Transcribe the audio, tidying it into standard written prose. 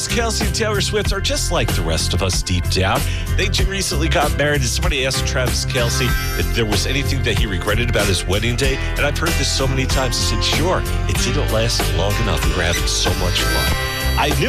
Kelce and Taylor Swift are just like the rest of us deep down. They recently got married, and somebody asked Travis Kelce if there was anything that he regretted about his wedding day. And I've heard this so many times. He said, sure, it didn't last long enough. We were having so much fun. I knew